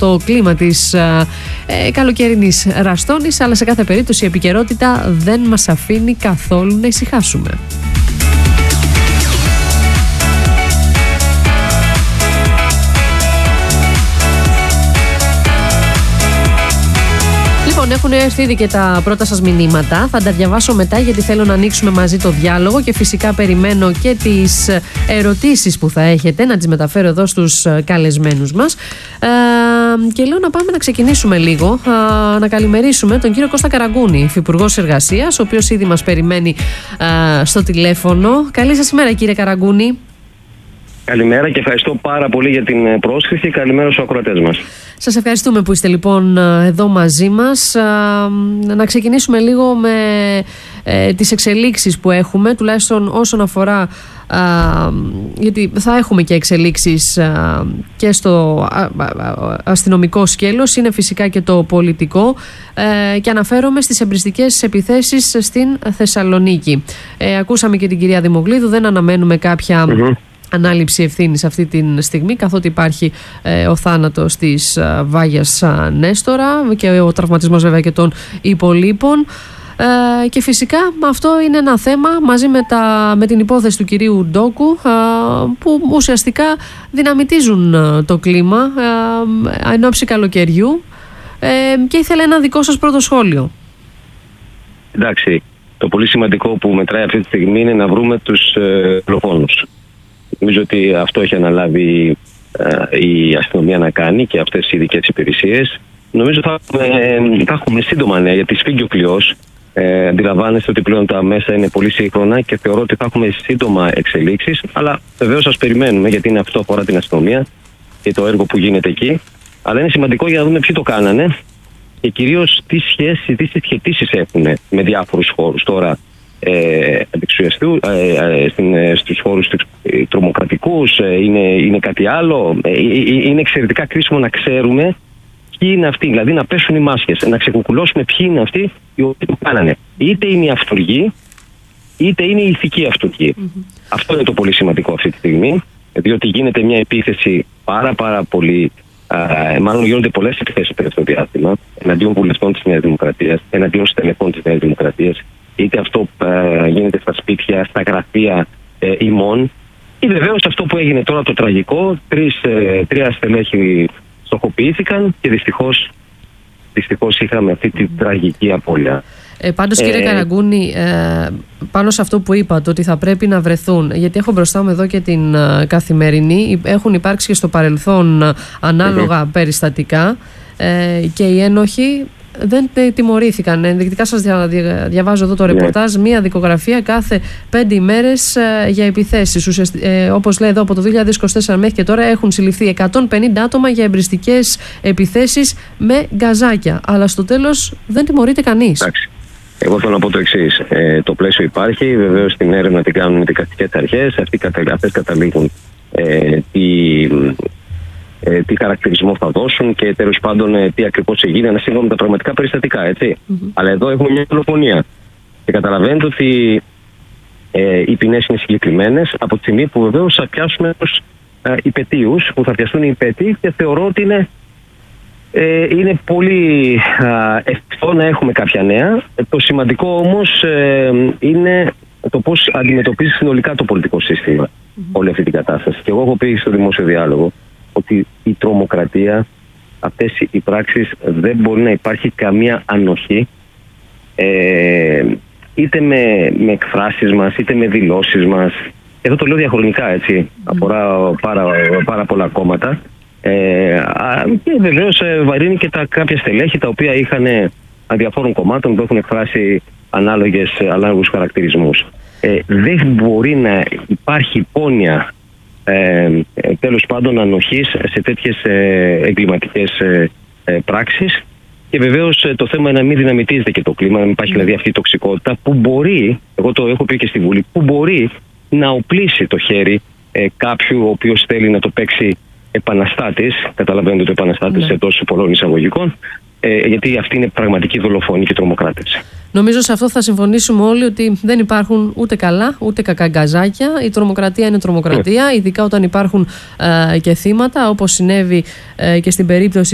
το κλίμα της καλοκαιρινής ραστόνης, αλλά σε κάθε περίπτωση η επικαιρότητα δεν μας αφήνει καθόλου να ησυχάσουμε. Έχουν έρθει ήδη και τα πρώτα σας μηνύματα. Θα τα διαβάσω μετά, γιατί θέλω να ανοίξουμε μαζί το διάλογο και φυσικά περιμένω και τις ερωτήσεις που θα έχετε να τις μεταφέρω εδώ στους καλεσμένους μας. Και λέω να πάμε να ξεκινήσουμε λίγο, να καλημερίσουμε τον κύριο Κώστα Καραγκούνη, Υφυπουργός Εργασίας, ο οποίος ήδη μας περιμένει στο τηλέφωνο. Καλή σας ημέρα, κύριε Καραγκούνη. Καλημέρα και ευχαριστώ πάρα πολύ για την πρόσκληση. Καλημέρα στους ακροατές μας. Σας ευχαριστούμε που είστε λοιπόν εδώ μαζί μας. Να ξεκινήσουμε λίγο με τις εξελίξεις που έχουμε, τουλάχιστον όσον αφορά, γιατί θα έχουμε και εξελίξεις και στο αστυνομικό σκέλος, είναι φυσικά και το πολιτικό, και αναφέρομαι στις εμπριστικές επιθέσεις στην Θεσσαλονίκη. Ακούσαμε και την κυρία Δημοκλίδου, δεν αναμένουμε κάποια ανάληψη ευθύνης αυτή τη στιγμή, καθότι υπάρχει ο θάνατος της Βάγιας Νέστορα και ο τραυματισμός βέβαια και των υπολείπων. Και φυσικά αυτό είναι ένα θέμα μαζί με την υπόθεση του κυρίου Ντόκου, που ουσιαστικά δυναμητίζουν το κλίμα εν ώψη καλοκαιριού, και ήθελα ένα δικό σας πρώτο σχόλιο. Εντάξει, το πολύ σημαντικό που μετράει αυτή τη στιγμή είναι να βρούμε τους δολοφόνους. Νομίζω ότι αυτό έχει αναλάβει η αστυνομία να κάνει και αυτές οι ειδικές υπηρεσίες. Νομίζω θα έχουμε σύντομα νέα, γιατί σφίγγει ο κλειός. Αντιλαμβάνεστε ότι πλέον τα μέσα είναι πολύ σύγχρονα και θεωρώ ότι θα έχουμε σύντομα εξελίξεις. Αλλά βεβαίως σας περιμένουμε, γιατί είναι αυτό αφορά την αστυνομία και το έργο που γίνεται εκεί. Αλλά είναι σημαντικό για να δούμε ποιοι το κάνανε και κυρίως τι σχέση, τι συσχετήσεις έχουν με διάφορους χώρους. Τώρα, στους χώρους τρομοκρατικούς, είναι κάτι άλλο. Είναι εξαιρετικά κρίσιμο να ξέρουμε ποιοι είναι αυτοί, δηλαδή να πέσουν οι μάσκες, να ξεκουκουλώσουμε ποιοι είναι αυτοί οι οποίοι το κάνανε. Είτε είναι οι αυτούργοι, είτε είναι η ηθική αυτούργοι. Αυτό είναι το πολύ σημαντικό αυτή τη στιγμή, διότι γίνεται μια επίθεση πάρα πολύ. Μάλλον γίνονται πολλές επιθέσεις στο τελευταίο διάστημα εναντίον βουλευτών της Νέας Δημοκρατίας, εναντίον στελεχών της Νέας Δημοκρατίας. Είτε αυτό γίνεται στα σπίτια, στα γραφεία ημών, ή βεβαίως αυτό που έγινε τώρα το τραγικό. Τρία στελέχη στοχοποιήθηκαν και δυστυχώς είχαμε αυτή τη τραγική απώλεια. Πάντως κύριε Καραγκούνη, πάνω σε αυτό που είπατε, ότι θα πρέπει να βρεθούν, γιατί έχω μπροστά μου εδώ και την Καθημερινή, έχουν υπάρξει και στο παρελθόν ανάλογα περιστατικά, και οι ένοχοι δεν τιμωρήθηκαν. Ενδεικτικά σας διαβάζω εδώ το ρεπορτάζ, μία δικογραφία κάθε 5 ημέρες για επιθέσεις. Όπως λέει εδώ, από το 2024 μέχρι και τώρα έχουν συλληφθεί 150 άτομα για εμπριστικές επιθέσεις με γκαζάκια. Αλλά στο τέλος δεν τιμωρείται κανείς. Εντάξει. Εγώ θέλω να πω το εξής. Το πλαίσιο υπάρχει. Βεβαίως την έρευνα την κάνουν οι δικαστικές αρχές. Αυτές καταλήγουν τι χαρακτηρισμό θα δώσουν και τέλος πάντων τι ακριβώς έγινε, ένα σύμφωνα με τα πραγματικά περιστατικά, έτσι. Αλλά εδώ έχουμε μια δολοφονία. Και καταλαβαίνετε ότι οι ποινές είναι συγκεκριμένες από τη στιγμή που βεβαίως θα πιάσουμε τους υπαιτίους, που θα πιαστούν οι υπαιτοί, και θεωρώ ότι είναι πολύ ευκαιρό να έχουμε κάποια νέα. Το σημαντικό όμως είναι το πώς αντιμετωπίζει συνολικά το πολιτικό σύστημα όλη αυτή την κατάσταση. Και εγώ έχω πει στο δημόσιο διάλογο ότι η τρομοκρατία, αυτές οι πράξεις, δεν μπορεί να υπάρχει καμία ανοχή, είτε με εκφράσεις μας, είτε με δηλώσεις μας. Εδώ το λέω διαχρονικά, έτσι, αφορά πάρα πολλά κόμματα. Και βεβαίως βαρύνει και τα κάποια στελέχη τα οποία είχαν αδιαφόρων κομμάτων που έχουν εκφράσει ανάλογους χαρακτηρισμούς. Δεν μπορεί να υπάρχει υπόνοια τέλος πάντων ανοχής σε τέτοιες εγκληματικές πράξεις, και βεβαίως το θέμα είναι να μην δυναμητίζεται και το κλίμα, να μην υπάρχει δηλαδή αυτή η τοξικότητα που μπορεί, εγώ το έχω πει και στη Βουλή, που μπορεί να οπλίσει το χέρι κάποιου ο οποίος θέλει να το παίξει επαναστάτης, καταλαβαίνετε το επαναστάτης εντός πολλών εισαγωγικών, γιατί αυτή είναι πραγματική δολοφόνοι και τρομοκράτες. Νομίζω σε αυτό θα συμφωνήσουμε όλοι, ότι δεν υπάρχουν ούτε καλά ούτε κακά γκαζάκια. Η τρομοκρατία είναι τρομοκρατία, ειδικά όταν υπάρχουν και θύματα, όπως συνέβη και στην περίπτωση